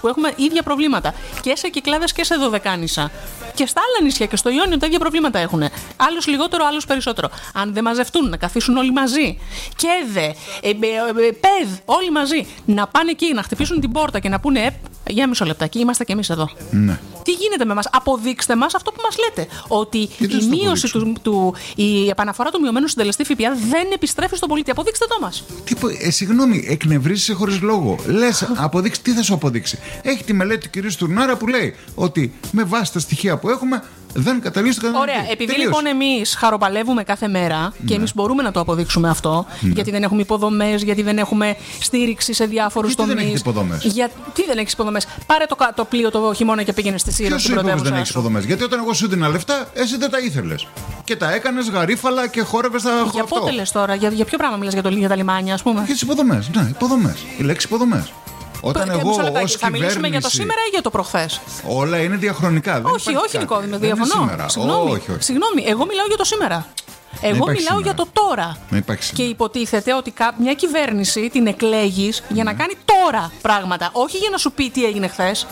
που έχουμε ίδια προβλήματα και σε Κυκλάδες και σε Δωδεκάνησα. Και στα άλλα νησιά και στο Ιόνιο τα ίδια προβλήματα έχουν. Άλλος λιγότερο, άλλος περισσότερο. Αν δεν μαζευτούν, να καθίσουν όλοι μαζί. Και παιδ, όλοι μαζί. Να πάνε εκεί, να χτυπήσουν την πόρτα και να πούνε για μισό λεπτάκι, είμαστε κι εμείς εδώ. Ναι. Τι γίνεται με μας, αποδείξτε μας αυτό που μας λέτε. Ότι η μείωση η επαναφορά του μειωμένου συντελεστή ΦΠΑ δεν επιστρέφει στον πολίτη. Αποδείξτε το μας. Συγγνώμη, εκνευρίζεσαι χωρίς λόγο. Λες, αποδείξει, τι θα σου αποδείξει. Έχει τη μελέτη του κ. Στουρνάρα που λέει ότι με βάση τα στοιχεία που έχουμε δεν καταλήγει στο κανένα. Ωραία, επειδή λοιπόν εμείς χαροπαλεύουμε κάθε μέρα και εμείς μπορούμε να το αποδείξουμε αυτό, γιατί δεν έχουμε υποδομές, γιατί δεν έχουμε στήριξη σε διάφορους τομείς. Γιατί δεν έχεις υποδομές. Γιατί δεν έχεις υποδομές. Πάρε το πλοίο το χειμώνα και πήγαινε στη Σύρο. Ποιος σου είπε δεν έχεις υποδομές? Γιατί όταν εγώ σου δίνα λεφτά, εσύ δεν τα ήθελες. Και τα έκανες γαρίφαλα και χόρευες τα χωριά. Για πότε λες τώρα, για ποιο πράγμα μιλάς, για τα λιμάνια, ας πούμε? Για τις υποδομές. Ναι, υποδομές. Η λέξη υποδομές. Όταν εγώ ως κυβέρνηση. Θα μιλήσουμε για το σήμερα ή για το προχθές? Όλα είναι διαχρονικά. Όχι, Νικόδημο, διαφωνώ. Συγγνώμη, εγώ μιλάω για το σήμερα. Εγώ μιλάω για το τώρα. Και υποτίθεται ότι μια κυβέρνηση την εκλέγεις για να κάνει τώρα πράγματα, όχι για να σου πει τι έγινε χθες.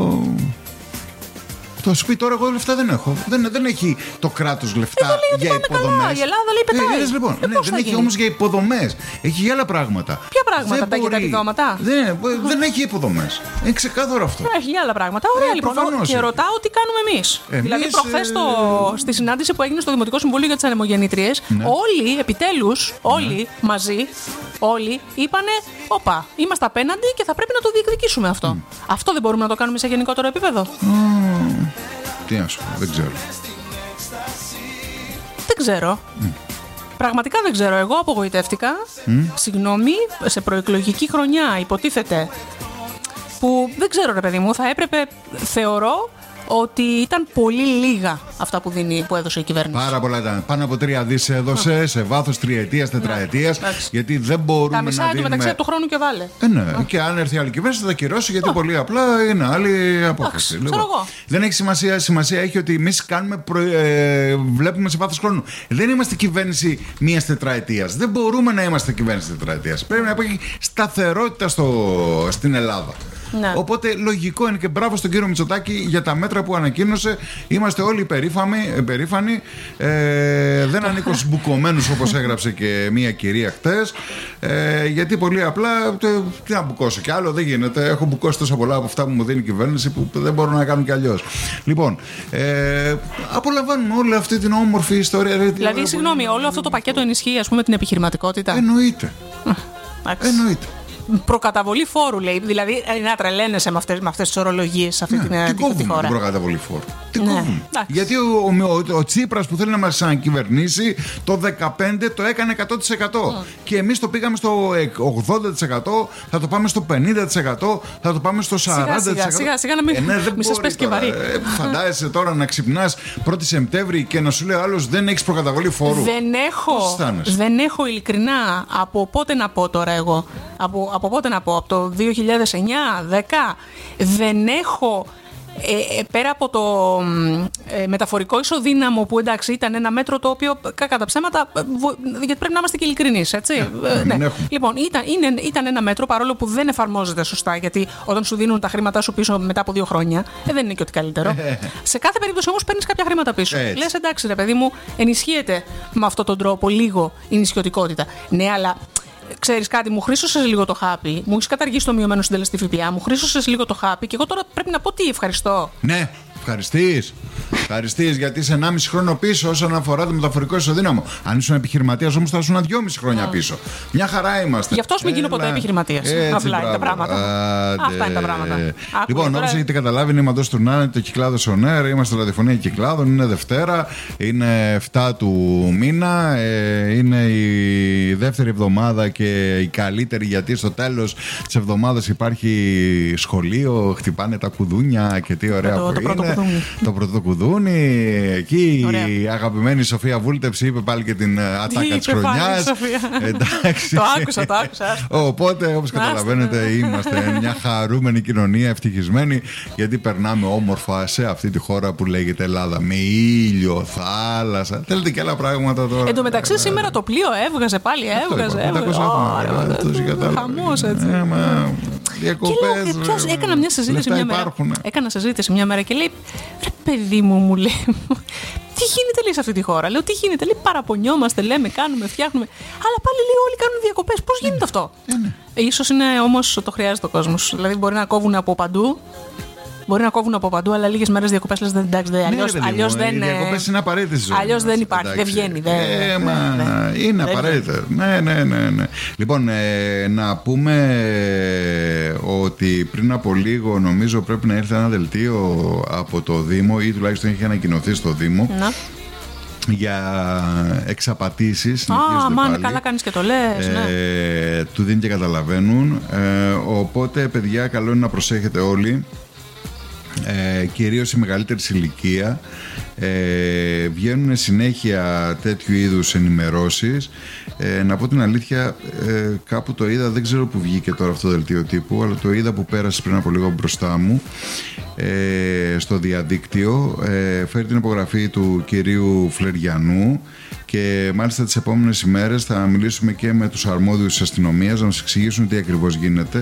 Θα σου πει τώρα, εγώ λεφτά δεν έχω. Δεν έχει το κράτος λεφτά για υποδομές. Καλά. Η Ελλάδα λέει πετάει. Λοιπόν, δεν έχει όμως για υποδομές. Έχει για άλλα πράγματα. Ποια πράγματα, τα επιδόματα? Δεν έχει υποδομές. Είναι ξεκάθαρο αυτό. Έχει για άλλα πράγματα. Ωραία, λοιπόν. Και ρωτάω τι κάνουμε εμείς. Δηλαδή, προχθές στη συνάντηση που έγινε στο Δημοτικό Συμβούλιο για τις Ανεμογεννήτριες, όλοι, επιτέλους, όλοι μαζί, όλοι είπανε, όπα, είμαστε απέναντι και θα πρέπει να το διεκδικήσουμε αυτό. Αυτό δεν μπορούμε να το κάνουμε σε γενικότερο επίπεδο? Τι να σου πω, δεν ξέρω. Δεν ξέρω. Πραγματικά δεν ξέρω. Εγώ απογοητεύτηκα. Συγγνώμη, σε προεκλογική χρονιά υποτίθεται. Που δεν ξέρω, ρε παιδί μου, θα έπρεπε, θεωρώ, ότι ήταν πολύ λίγα αυτά που έδωσε η κυβέρνηση. Πάρα πολλά ήταν. Πάνω από 3 δις έδωσε σε βάθος τριετίας, τετραετίας. Γιατί δεν μπορούμε να δίνουμε. Τα μισά μεταξύ του χρόνου και βάλε. Ναι. Και αν έρθει άλλη κυβέρνηση θα τα κυρώσει, γιατί πολύ απλά είναι άλλη απόφαση. Δεν έχει σημασία. Σημασία έχει ότι εμείς βλέπουμε σε βάθος χρόνου. Δεν είμαστε κυβέρνηση μιας τετραετίας. Δεν μπορούμε να είμαστε κυβέρνηση τετραετίας. Πρέπει να υπάρχει σταθερότητα στην Ελλάδα. Ναι. Οπότε λογικό είναι και μπράβο στον κύριο Μητσοτάκη για τα μέτρα που ανακοίνωσε. Είμαστε όλοι περήφανοι. Δεν ανήκω στους μπουκωμένους, όπως έγραψε και μία κυρία χτες. Γιατί πολύ απλά τι να μπουκώσω κι άλλο, δεν γίνεται. Έχω μπουκώσει τόσα πολλά από αυτά που μου δίνει η κυβέρνηση που δεν μπορώ να κάνω κι αλλιώς. Λοιπόν, απολαμβάνουμε όλη αυτή την όμορφη ιστορία. Δηλαδή, συγγνώμη, όλο αυτό το πακέτο ενισχύει, ας πούμε, την επιχειρηματικότητα? Εννοείται. Προκαταβολή φόρου, λέει. Δηλαδή, να τρελαίνεσαι με αυτές τις ορολογίες σε αυτή τη χώρα. Την προκαταβολή φόρου. Γιατί ο Τσίπρας που θέλει να μας ανακυβερνήσει το 2015 το έκανε 100%. Και εμείς το πήγαμε στο 80%, θα το πάμε στο 50%, θα το πάμε στο 40%. Σιγά να μην σας πέσει και βαρύ. Φαντάζεσαι τώρα να ξυπνάς 1η Σεπτέμβρη και να σου λέει ο άλλος δεν έχεις προκαταβολή φόρου? Δεν έχω ειλικρινά. Από πότε να πω τώρα εγώ? Από πότε να πω? Από το 2009-10 δεν έχω. Πέρα από το μεταφορικό ισοδύναμο που εντάξει ήταν ένα μέτρο το οποίο κακά τα ψέματα, γιατί πρέπει να είμαστε και ειλικρινείς, έτσι. Ναι. Λοιπόν, ήταν ένα μέτρο, παρόλο που δεν εφαρμόζεται σωστά, γιατί όταν σου δίνουν τα χρήματά σου πίσω μετά από 2 χρόνια, δεν είναι και ότι καλύτερο. Σε κάθε περίπτωση όμως παίρνεις κάποια χρήματα πίσω. Λες, εντάξει ρε παιδί μου, ενισχύεται με αυτόν τον τρόπο λίγο η νησιωτικότητα. Ναι, αλλά ξέρεις κάτι, μου χρήσωσες λίγο το χάπι, μου έχεις καταργήσει το μειωμένο συντελεστή ΦΠΑ, μου χρήσωσες λίγο το χάπι και εγώ τώρα πρέπει να πω τι ευχαριστώ. Ναι, ευχαριστείς γιατί είσαι 1,5 χρόνο πίσω όσον αφορά το μεταφορικό ισοδύναμο. Αν ήσουν επιχειρηματίας όμως θα ήσουν 2,5 χρόνια πίσω. Μια χαρά είμαστε. Γι' αυτό μην γίνω ποτέ επιχειρηματίας. Απλά είναι τα πράγματα. Αυτά είναι τα πράγματα. Λοιπόν, όπως έχετε καταλάβει, είναι η Μαντώ Στουρνάρα, το Κυκλάδος On Air. Είμαστε ραδιοφωνία Κυκλάδων. Είναι Δευτέρα, είναι 7 του μήνα. Είναι η δεύτερη εβδομάδα και η καλύτερη, γιατί στο τέλος της εβδομάδας υπάρχει σχολείο, χτυπάνε τα κουδούνια και τι ωραία που είναι. Το πρώτο κουδούνι. Εκεί η αγαπημένη Σοφία Βούλτεψη είπε πάλι και την ατάκα της χρονιάς. Εντάξει. Το άκουσα. Οπότε, όπως καταλαβαίνετε, είμαστε μια χαρούμενη κοινωνία, ευτυχισμένη, γιατί περνάμε όμορφα σε αυτή τη χώρα που λέγεται Ελλάδα. Με ήλιο, θάλασσα. Θέλετε και άλλα πράγματα τώρα? Εν τω μεταξύ, σήμερα το πλοίο έβγαζε πάλι. Χαμός, έτσι. Διακοπές. Έκανα μια συζήτηση μια μέρα. Έκανα συζήτηση μια μέρα και λέει: ρε παιδί μου, λέει. Τι γίνεται, λέει, σε αυτή τη χώρα? Λέω: τι γίνεται, λέει, παραπονιόμαστε, λέμε, κάνουμε, φτιάχνουμε. Αλλά πάλι, λέει, όλοι κάνουν διακοπές. Πώς γίνεται αυτό? Ίσως είναι όμως το χρειάζεται ο κόσμος. Δηλαδή, μπορεί να κόβουν από παντού. Αλλά λίγες μέρες διακοπές λες εντάξει, αλλιώς δεν. Οι διακοπές είναι απαραίτητες. Αλλιώς δεν υπάρχει, δεν βγαίνει. Είναι απαραίτητα. Ναι. Λοιπόν, να πούμε ότι πριν από λίγο, νομίζω πρέπει να ήρθε ένα δελτίο από το Δήμο ή τουλάχιστον είχε ανακοινωθεί στο Δήμο. Για εξαπατήσεις. Μάνα, καλά κάνεις και το λες. Του δίνει και καταλαβαίνουν. Οπότε, παιδιά, καλό είναι να προσέχετε όλοι. Κυρίως η μεγαλύτερη ηλικία. Βγαίνουν συνέχεια τέτοιου είδους ενημερώσεις. Να πω την αλήθεια, κάπου το είδα, δεν ξέρω που βγήκε τώρα αυτό το δελτίο τύπου, αλλά το είδα που πέρασε πριν από λίγο μπροστά μου στο διαδίκτυο. Φέρει την υπογραφή του κυρίου Φλεριανού και μάλιστα τις επόμενες ημέρες θα μιλήσουμε και με τους αρμόδιους της αστυνομίας να μας εξηγήσουν τι ακριβώς γίνεται,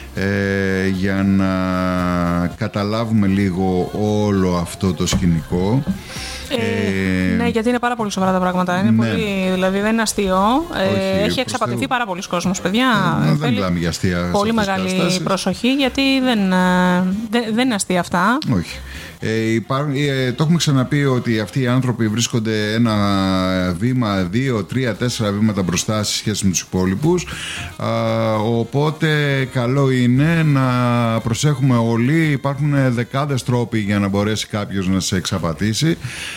για να καταλάβουμε λίγο όλο αυτό το σκηνικό. Ναι, γιατί είναι πάρα πολύ σοβαρά τα πράγματα. Είναι πολύ, δηλαδή δεν είναι αστείο. Έχει εξαπατηθεί πάρα πολλοί κόσμος, παιδιά. Δεν μιλάμε για αστεία. Πολύ μεγάλη προσοχή, γιατί δεν είναι αστεία αυτά. Όχι. Το έχουμε ξαναπεί ότι αυτοί οι άνθρωποι βρίσκονται ένα βήμα, 2, 3, 4 βήματα μπροστά σε σχέση με τους υπόλοιπους. Οπότε καλό είναι να προσέχουμε όλοι. Υπάρχουν δεκάδες τρόποι για να μπορέσει κάποιος να σε εξαπατήσει.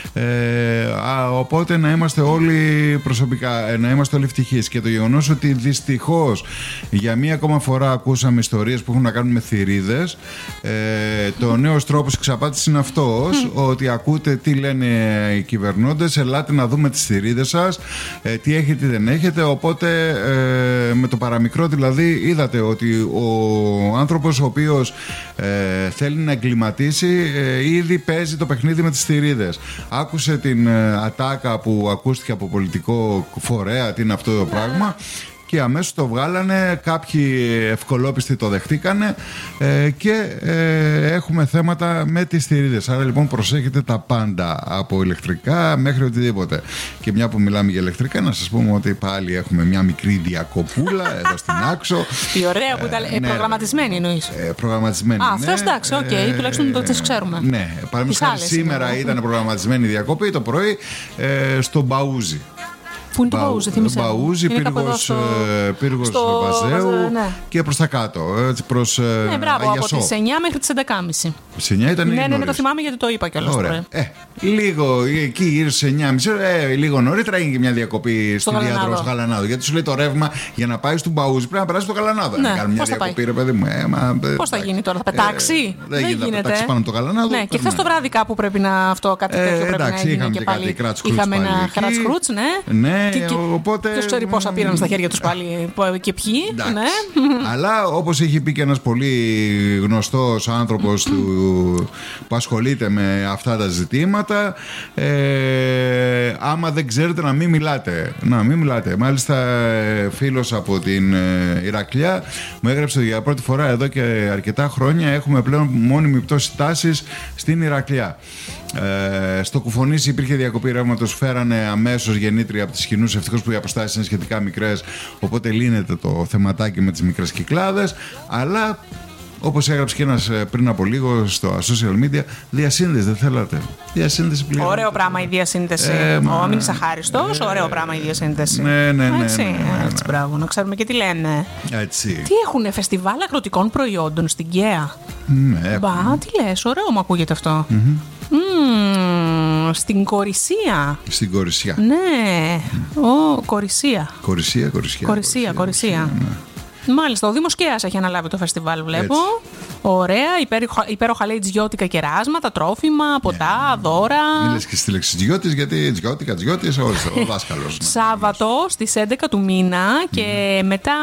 Οπότε να είμαστε όλοι προσωπικά, να είμαστε όλοι ευτυχείς. Και το γεγονός ότι δυστυχώς για μία ακόμα φορά ακούσαμε ιστορίες που έχουν να κάνουν με θηρίδες. Το νέος τρόπος εξαπάτησης είναι αυτός, ότι ακούτε τι λένε οι κυβερνώντες, ελάτε να δούμε τις θηρίδες σας, τι έχετε, τι δεν έχετε. Οπότε με το παραμικρό, δηλαδή, είδατε ότι ο άνθρωπος ο οποίος θέλει να εγκληματίσει ήδη παίζει το παιχνίδι με τις θηρίδες. Άκουσε την ατάκα που ακούστηκε από πολιτικό φορέα, τι είναι αυτό το πράγμα, και αμέσως το βγάλανε, κάποιοι ευκολόπιστοι το δεχτήκανε και έχουμε θέματα με τις θηρίδες. Άρα λοιπόν προσέχετε τα πάντα, από ηλεκτρικά μέχρι οτιδήποτε. Και μια που μιλάμε για ηλεκτρικά, να σας πούμε ότι πάλι έχουμε μια μικρή διακοπούλα εδώ στην Άξο. Τι ωραία που ήταν. Προγραμματισμένη εννοείς? Προγραμματισμένη. Αυτό εντάξει, οκ, τουλάχιστον το ξέρουμε. Ναι, παραδείγματος σήμερα ήταν προγραμματισμένη διακοπή το πρωί στο Μπαούζι. Πού είναι το Μπαούζι, θύμισε? Μπαούζι, πύργος Βαζέου, ναι. Και προς τα κάτω. Προς, ναι, μπράβο, από τις 9 μέχρι τις 11.30. Τις 9 ήταν ναι, ναι, το θυμάμαι γιατί το είπα κιόλας. Ωραία. Λίγο εκεί γύρω στις 9.30, λίγο νωρίτερα έγινε και μια διακοπή στη διάδρομο στο Γαλανάδο. Γιατί σου λέει το ρεύμα για να πάει στο Μπαούζι πρέπει να περάσει στο Γαλανάδο. Ναι, να κάνουμε μια διακοπή, ρε παιδί μου. Πώς θα γίνει τώρα, θα πετάξει? Δεν γίνεται. Θα πετάξει πάνω από το Γαλανάδο. Ναι, και χθες το βράδυ κάπου πρέπει να αυτό κάτι τέτοιο πρέπει να έγινε και πάλι. Είχαμε ένα κρατσχρούτς, ναι. Οπότε... Ποιος ξέρει πόσα πήραν στα χέρια τους πάλι και ποιοι. Ναι. Αλλά όπως έχει πει και ένας πολύ γνωστός άνθρωπος που ασχολείται με αυτά τα ζητήματα, άμα δεν ξέρετε να μην μιλάτε. Να μην μιλάτε. Μάλιστα φίλος από την Ηρακλιά μου έγραψε για πρώτη φορά εδώ και αρκετά χρόνια έχουμε πλέον μόνιμη πτώση τάσης στην Ηρακλιά. Στο Κουφονήσι υπήρχε διακοπή ρεύματος, φέρανε αμέσως γεννήτρια από τις Χινούς. Ευτυχώς που οι αποστάσεις είναι σχετικά μικρές, οπότε λύνεται το θεματάκι με τις μικρές κυκλάδες. Αλλά όπως έγραψε και ένας πριν από λίγο στο social media, διασύνδεση δεν θέλατε? Διασύνδεση πλέον. Ωραίο πράγμα η διασύνδεση. Μην είσαι αχάριστος, ωραίο πράγμα η διασύνδεση. Ναι. Έτσι, μπράβο, να ξέρουμε και τι λένε. Έτσι. Τι έχουνε, φεστιβάλ αγροτικών προϊόντων στην ΚΕΑ? Ναι. Μπα, τι λες, ωραίο μου ακούγεται αυτό. Στην Κορισία. Στην Κορισιά. Ναι. Κορισία. Κορισία. Ναι. Μάλιστα, ο Δήμος Κέας έχει αναλάβει το φεστιβάλ, βλέπω. Έτσι. Ωραία, υπέροχα λέει τζιώτικα κεράσματα, τρόφιμα, ποτά, δώρα. Μίλες και στη λέξη τζιώτης, γιατί τζιώτης, ο δάσκαλος. Σάββατο στις 11 του μήνα και μετά...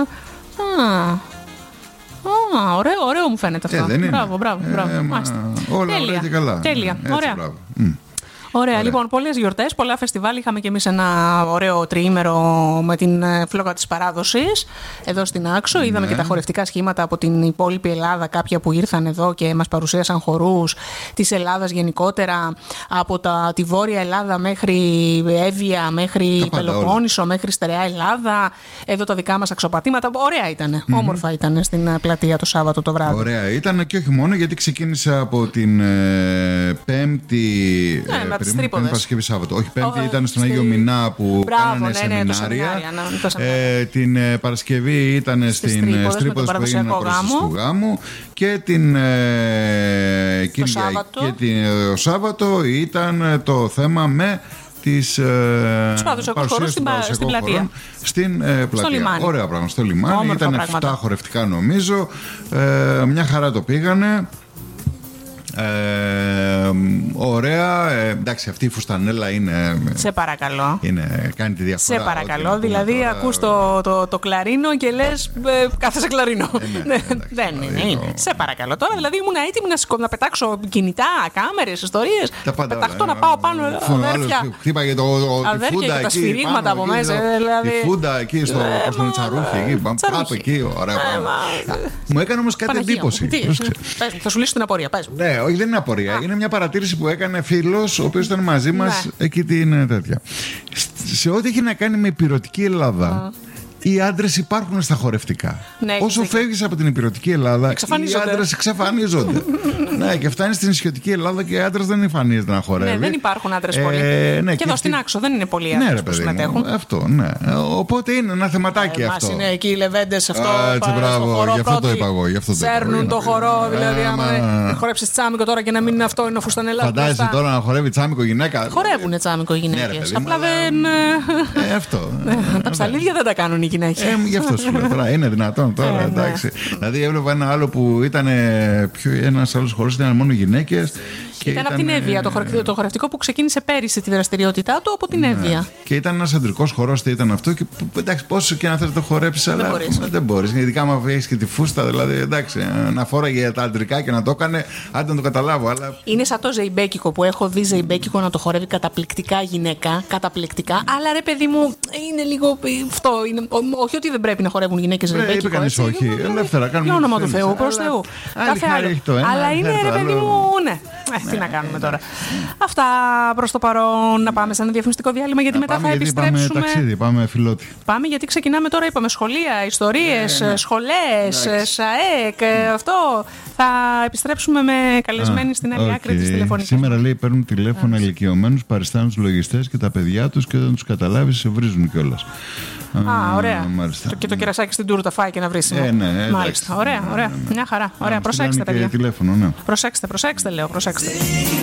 Ωραίο μου φαίνεται αυτό. Δεν είναι? Μπράβο. Όλα ωραία και καλά. Τέλεια. Έτσι, ωραία. Ωραία. Λοιπόν, πολλές γιορτές, πολλά φεστιβάλ. Είχαμε και εμείς ένα ωραίο τριήμερο με την φλόγα της παράδοσης εδώ στην Άξο. Είδαμε και τα χορευτικά σχήματα από την υπόλοιπη Ελλάδα, κάποια που ήρθαν εδώ και μας παρουσίασαν χορούς της Ελλάδας γενικότερα, από τη Βόρεια Ελλάδα μέχρι Εύβοια, μέχρι Πελοπόννησο, μέχρι Στερεά Ελλάδα. Εδώ τα δικά μας αξιοπατήματα. Ωραία ήταν. Όμορφα ήταν στην πλατεία το Σάββατο το βράδυ. Ωραία ήταν και όχι μόνο, γιατί ξεκίνησε από την Πέμπτη. Πέμπτη Παρασκευή Σάββατο. Όχι, Πέμπτη ήταν στον Άγιο Μινά που κάνανε σεμινάρια. Την Παρασκευή ήταν στην Τρίποδος που έγινε ο του γάμου. Και την Κυριακή και το Σάββατο ήταν το θέμα με τις παρουσίες των παραδοσιακών χωρών στην πλατεία. Ωραία πράγμα, στο λιμάνι. Ήταν 7 χορευτικά νομίζω. Μια χαρά το πήγανε. Ωραία. Εντάξει, αυτή η φουστανέλα είναι. Σε παρακαλώ. Κάνει τη διαφορά. Σε παρακαλώ. Δηλαδή, ακούς το κλαρίνο και λες κάθεσαι κλαρίνο. Δεν είναι. Σε παρακαλώ. Τώρα δηλαδή ήμουν έτοιμη να πετάξω κινητά, κάμερες, ιστορίες. Να πεταχτώ να πάω πάνω. Αδέρφια. Χτύπαγε τα σφυρίγματα από μέσα. Τη φούντα εκεί στο Τσαρούχι. Κάπου εκεί. Ωραία. Μου έκανε όμως κάτι εντύπωση. Θα σου λύσω την απορία. Ναι, όχι, δεν είναι απορία. Είναι μια παρατήρηση που έκανε φίλος, ο οποίος ήταν μαζί μας εκεί την τέτοια. Σε ό,τι έχει να κάνει με υπηρετική Ελλάδα, οι άντρες υπάρχουν στα χορευτικά. Ναι, όσο φεύγεις από την υπηρετική Ελλάδα, οι άντρες εξαφανίζονται. Ναι, και φτάνεις στην νησιωτική Ελλάδα και οι άντρες δεν εμφανίζονται να χορεύουν. Ναι, δεν υπάρχουν άντρες πολλοί. Ναι, και εδώ στην Άξο δεν είναι πολλοί άντρες που συμμετέχουν. Αυτό, ναι. Οπότε είναι ένα θεματάκι αυτό. Είναι εκεί οι λεβέντες αυτό. Έτσι, μπράβο, γι' αυτό το είπα εγώ. Σέρνουν το χορό, δηλαδή. Αν χορέψεις τσάμικο τώρα και να μην είναι αυτό, είναι ο φουστανελάς. Φαντάζεσαι τώρα να χορεύει τσάμικο γυναίκα. Χορεύουν τσάμικο γυναίκες. Απλά δεν. Αυτό. Τα ψαλίδια δεν τα κάνουν οι γυναίκες. Γι' αυτό σου λέω τώρα. Είναι δυνατόν τώρα, εντάξει. Δηλαδή έβλεπα ένα άλλο που ήταν. Ένας άλλος χορός ήταν μόνο γυναίκες. Ήταν από την Εύβοια, το χορευτικό που ξεκίνησε πέρυσι τη δραστηριότητά του από την Εύβοια. Και ήταν ένας αντρικός χορός, τι ήταν αυτό. Και εντάξει, πόσο και να θέλει το χορέψεις, αλλά δεν μπορείς. Ειδικά άμα έχεις και τη φούστα, δηλαδή εντάξει, να φόραγε τα αντρικά και να το έκανε, άντε να το καταλάβω. Αλλά. Είναι σαν το ζεϊμπέκικο που έχω δει ζεϊμπέκικο να το χορεύει καταπληκτικά γυναίκα. Καταπληκτικά, αλλά ρε παιδί μου, είναι λίγο αυτό. Όχι ότι δεν πρέπει να χορεύουν γυναίκες ζεϊμπέκικο. Είπε κανείς όχι, ελεύθερα κάνουμε. Για όνομα του Θεού, προς Θεού. Κάθε άλλο. Αλλά είναι ρε παιδί μου, ναι. Τι να κάνουμε τώρα. Αυτά προς το παρόν. Να πάμε σε ένα διαφημιστικό διάλειμμα, γιατί μετά θα επιστρέψουμε. Πάμε ταξίδι, πάμε φιλότη. Πάμε γιατί ξεκινάμε τώρα, είπαμε σχολεία, ιστορίες, σχολές, ΣΑΕΚ, αυτό. Θα επιστρέψουμε με καλεσμένοι στην άλλη άκρη της τηλεφωνικής. Σήμερα λέει παίρνουν τηλέφωνα ηλικιωμένους, παριστάνουν τους λογιστές και τα παιδιά τους και όταν τους καταλάβεις σε βρίζουν κιόλας. Ωραία. Και το κερασάκι στην τούρτα φάει και να βρει. Μάλιστα. Ωραία. Μια χαρά. Ωραία. Προσέξτε, παιδιά. Τηλέφωνο, ναι. Προσέξτε, λέω. Προσέξτε.